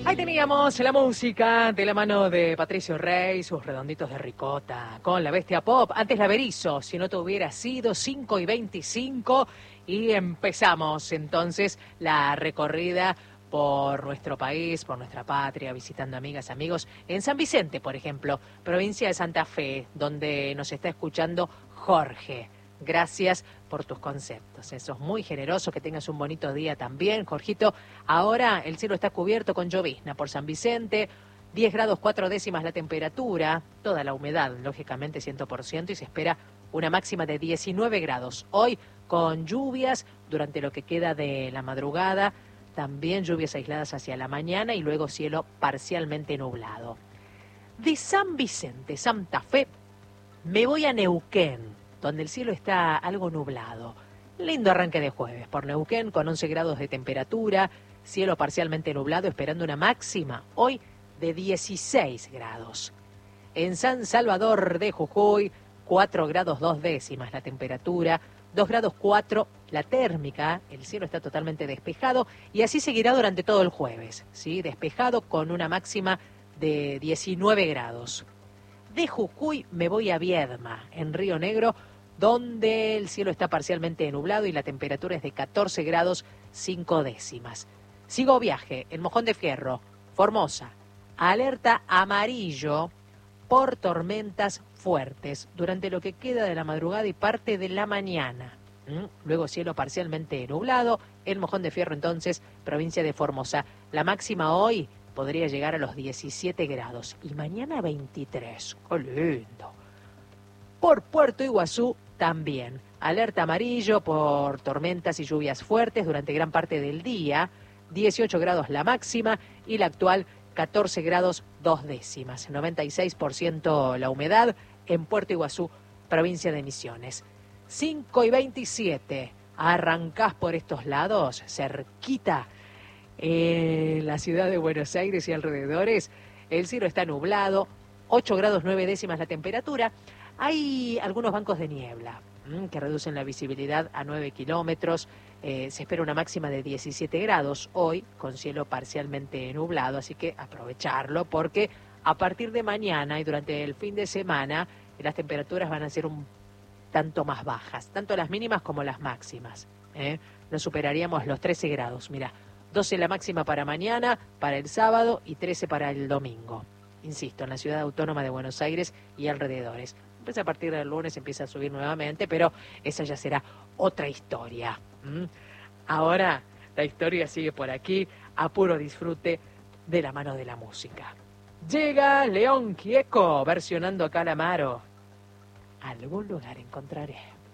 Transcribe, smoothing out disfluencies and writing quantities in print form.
Ahí teníamos la música de la mano de Patricio Rey, sus redonditos de ricota, con la bestia pop. Antes la Berizo, si no te hubiera sido 5:25. Y empezamos entonces la recorrida por nuestro país, por nuestra patria, visitando amigas, amigos. En San Vicente, por ejemplo, provincia de Santa Fe, donde nos está escuchando Jorge. Gracias por tus conceptos. Sos muy generoso, que tengas un bonito día también, Jorgito. Ahora el cielo está cubierto con llovizna por San Vicente, 10 grados 4 décimas la temperatura, toda la humedad, lógicamente 100%, y se espera una máxima de 19 grados. Hoy con lluvias durante lo que queda de la madrugada, también lluvias aisladas hacia la mañana y luego cielo parcialmente nublado. De San Vicente, Santa Fe, me voy a Neuquén, donde el cielo está algo nublado. Lindo arranque de jueves por Neuquén, con 11 grados de temperatura, cielo parcialmente nublado, esperando una máxima hoy de 16 grados. En San Salvador de Jujuy, 4 grados 2 décimas la temperatura, 2 grados 4 la térmica, el cielo está totalmente despejado y así seguirá durante todo el jueves, ¿sí? Despejado con una máxima de 19 grados. De Jujuy me voy a Viedma, en Río Negro, donde el cielo está parcialmente nublado y la temperatura es de 14 grados 5 décimas. Sigo viaje en Mojón de Fierro, Formosa, alerta amarillo por tormentas fuertes durante lo que queda de la madrugada y parte de la mañana. Luego cielo parcialmente nublado, en Mojón de Fierro entonces, provincia de Formosa. La máxima hoy podría llegar a los 17 grados y mañana 23. ¡Qué lindo! Por Puerto Iguazú también. Alerta amarillo por tormentas y lluvias fuertes durante gran parte del día. 18 grados la máxima y la actual 14 grados 2 décimas. 96% la humedad en Puerto Iguazú, provincia de Misiones. 5:27. Arrancás por estos lados, cerquita, en la ciudad de Buenos Aires y alrededores. El cielo está nublado, 8 grados 9 décimas la temperatura. Hay algunos bancos de niebla que reducen la visibilidad a 9 kilómetros. Se espera una máxima de 17 grados hoy, con cielo parcialmente nublado, así que aprovecharlo, porque a partir de mañana y durante el fin de semana las temperaturas van a ser un tanto más bajas, tanto las mínimas como las máximas. No superaríamos los 13 grados. Mira, 12 la máxima para mañana, para el sábado y 13 para el domingo. Insisto, en la ciudad autónoma de Buenos Aires y alrededores. Pues a partir del lunes empieza a subir nuevamente, pero esa ya será otra historia. Ahora la historia sigue por aquí, a puro disfrute de la mano de la música. Llega León Gieco versionando a Calamaro. Algún lugar encontraré.